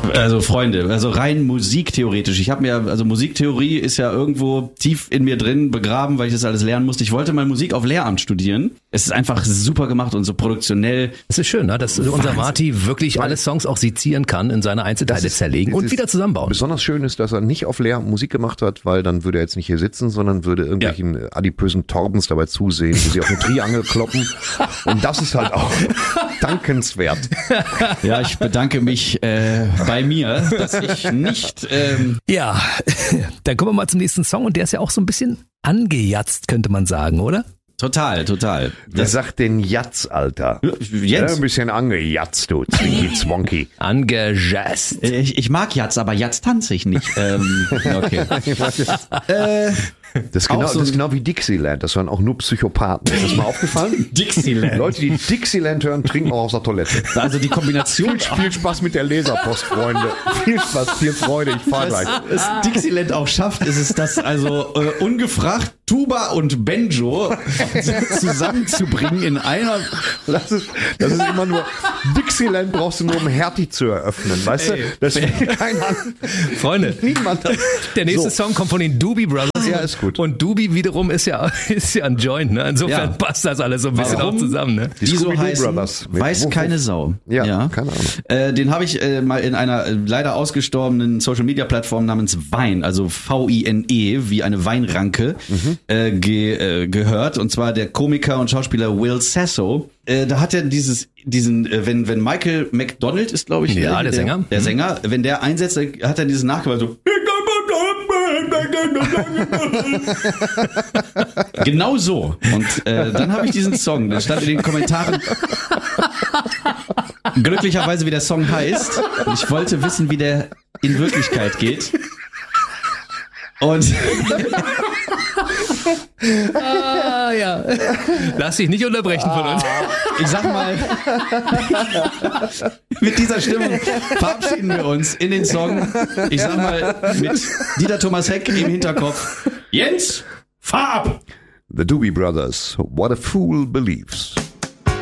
Also Freunde, also rein musiktheoretisch. Ich habe mir, also Musiktheorie ist ja irgendwo tief in mir drin begraben, weil ich das alles lernen musste. Ich wollte mal Musik auf Lehramt studieren. Es ist einfach super gemacht und so produktionell. Es ist schön, ne, dass unser Marty wirklich alle Songs auch sezieren kann, in seine Einzelteile zerlegen und wieder zusammenbauen. Besonders schön ist, dass er nicht auf Lehramt Musik gemacht hat, weil dann würde er jetzt nicht hier sitzen, sondern würde irgendwelchen adipösen Torbens dabei zusehen, wie sie auf eine Triangel kloppen. Und das ist halt auch dankenswert. Ja, ich bedanke mich bei mir, dass ich nicht... Ja, dann kommen wir mal zum nächsten Song und der ist ja auch so ein bisschen angejatzt, könnte man sagen, oder? Total. Wer sagt denn Jatz, Alter? Jens. Ja, ein bisschen angejatzt, du Zwinky Zwonky. Angejazzt. Ich mag Jatz, aber Jatz tanze ich nicht. Okay. Das ist genau wie Dixieland. Das waren auch nur Psychopathen. Ist das mal aufgefallen? Dixieland. Leute, die Dixieland hören, trinken auch aus der Toilette. Also die Kombination... Viel Spaß mit der Leserpost, Freunde. Viel Spaß, viel Freude. Ich fahr gleich. Was Dixieland auch schafft, ist es, das also ungefragt Tuba und Banjo zusammenzubringen in einer... Das ist immer nur... Dixieland brauchst du nur, um Hertie zu eröffnen. Weißt du? Das will keiner... Freunde, Niemand. der nächste Song kommt von den Doobie Brothers. Ja, ist gut. Und Doobie wiederum ist ja ein Joint, ne? Insofern passt das alles so ein bisschen auch zusammen, ne? Die so Scooby-Doo heißen, Brothers. weiß keine Sau. Ja, keine Ahnung. Den habe ich mal in einer leider ausgestorbenen Social-Media-Plattform namens Vine, also V-I-N-E, wie eine Weinranke, gehört. Und zwar der Komiker und Schauspieler Will Sasso. Da hat er wenn Michael McDonald ist, glaube ich, der Sänger. Der Sänger, wenn der einsetzt, hat er dieses Nachgemacht so. Genau so. Und dann habe ich diesen Song, da stand in den Kommentaren glücklicherweise, wie der Song heißt. Und ich wollte wissen, wie der in Wirklichkeit geht. Und ja. Lass dich nicht unterbrechen von uns. ich sag mal, mit dieser Stimmung verabschieden wir uns in den Song. Ich sag mal, mit Dieter Thomas Heck im Hinterkopf. Jens, fahr ab! The Doobie Brothers. What a Fool Believes.